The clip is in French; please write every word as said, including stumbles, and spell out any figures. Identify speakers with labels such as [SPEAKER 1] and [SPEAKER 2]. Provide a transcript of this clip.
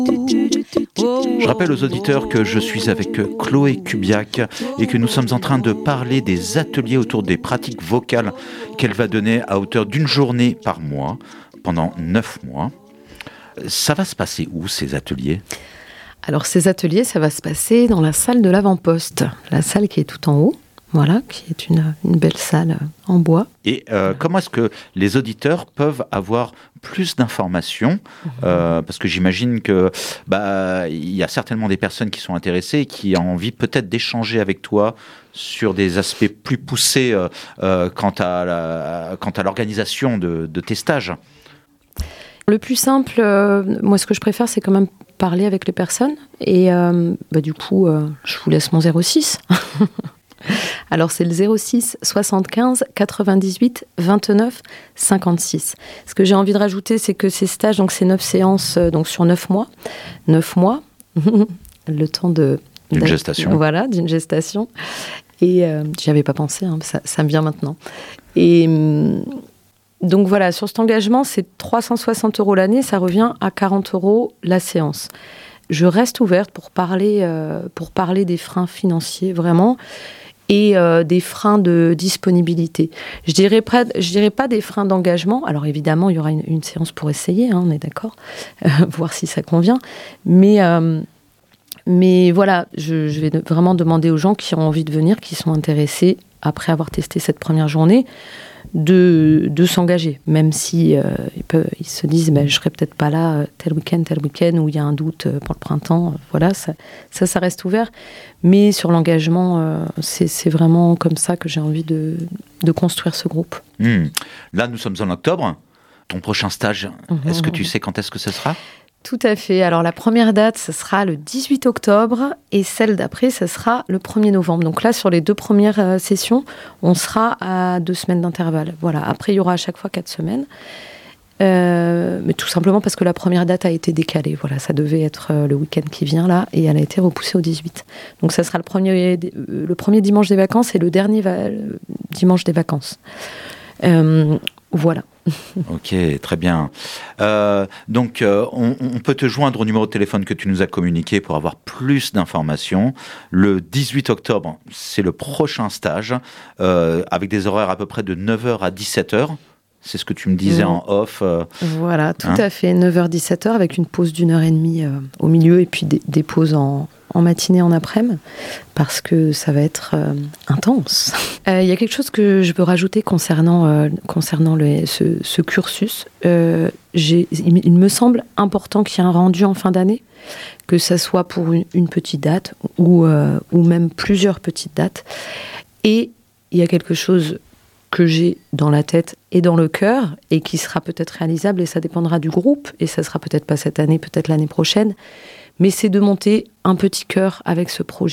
[SPEAKER 1] Je rappelle aux auditeurs que je suis avec Chloé Kubiak et que nous sommes en train de parler des ateliers autour des pratiques vocales qu'elle va donner à hauteur d'une journée par mois pendant neuf mois. Ça va se passer où, ces ateliers ?
[SPEAKER 2] Alors, ces ateliers, ça va se passer dans la salle de l'avant-poste, la salle qui est tout en haut. Voilà, qui est une, une belle salle en bois.
[SPEAKER 1] Et euh, comment est-ce que les auditeurs peuvent avoir plus d'informations ? mmh. euh, Parce que j'imagine que bah, y a certainement des personnes qui sont intéressées et qui ont envie peut-être d'échanger avec toi sur des aspects plus poussés euh, euh, quant à la, quant à l'organisation de, de tes stages.
[SPEAKER 2] Le plus simple, euh, moi ce que je préfère, c'est quand même parler avec les personnes. Et euh, bah, du coup, euh, je vous laisse mon zéro six. Alors, c'est le zéro six soixante-quinze quatre-vingt-dix-huit vingt-neuf cinquante-six. Ce que j'ai envie de rajouter, c'est que ces stages, donc ces neuf séances, donc sur neuf mois, neuf mois, le temps de...
[SPEAKER 1] D'une gestation.
[SPEAKER 2] Voilà, d'une gestation. Et euh, j'y avais pas pensé, hein, ça, ça me vient maintenant. Et donc voilà, sur cet engagement, c'est trois cent soixante euros l'année, ça revient à quarante euros la séance. Je reste ouverte pour parler, euh, pour parler des freins financiers, vraiment, et euh, des freins de disponibilité. Je dirais pas, je dirais pas des freins d'engagement. Alors évidemment, il y aura une, une séance pour essayer, hein, on est d'accord, euh, voir si ça convient. Mais, euh, mais voilà, je, je vais vraiment demander aux gens qui ont envie de venir, qui sont intéressés, après avoir testé cette première journée, de, de s'engager, même si euh, ils, peuvent, ils se disent ben, je serai peut-être pas là tel week-end, tel week-end, où il y a un doute pour le printemps, voilà, ça, ça, ça reste ouvert. Mais sur l'engagement, euh, c'est, c'est vraiment comme ça que j'ai envie de, de construire ce groupe.
[SPEAKER 1] Mmh. Là, nous sommes en octobre. Ton prochain stage, mmh. est-ce que tu sais quand est-ce que ce sera ?
[SPEAKER 2] Tout à fait. Alors, la première date, ce sera le dix-huit octobre et celle d'après, ce sera le premier novembre. Donc là, sur les deux premières euh, sessions, on sera à deux semaines d'intervalle. Voilà. Après, il y aura à chaque fois quatre semaines. Euh, mais tout simplement parce que la première date a été décalée. Voilà, ça devait être euh, le week-end qui vient là et elle a été repoussée au dix-huit. Donc ça sera le premier, euh, le premier dimanche des vacances et le dernier va- le dimanche des vacances. Euh, voilà.
[SPEAKER 1] Ok, très bien. Euh, donc, euh, on, on peut te joindre au numéro de téléphone que tu nous as communiqué pour avoir plus d'informations. Le dix-huit octobre, c'est le prochain stage, euh, avec des horaires à peu près de neuf heures à dix-sept heures. C'est ce que tu me disais mmh. en off. Euh,
[SPEAKER 2] voilà, tout
[SPEAKER 1] hein
[SPEAKER 2] à fait. neuf heures dix-sept heures avec une pause d'une heure et demie euh, au milieu et puis des, des pauses en, en matinée, en après-midi, parce que ça va être euh, intense. Il euh, y a quelque chose que je veux rajouter concernant, euh, concernant le, ce, ce cursus. Euh, j'ai, il, il me semble important qu'il y ait un rendu en fin d'année, que ça soit pour une, une petite date ou, euh, ou même plusieurs petites dates. Et il y a quelque chose que j'ai dans la tête et dans le cœur, et qui sera peut-être réalisable, et ça dépendra du groupe, et ça sera peut-être pas cette année, peut-être l'année prochaine, mais c'est de monter un petit cœur avec ce projet.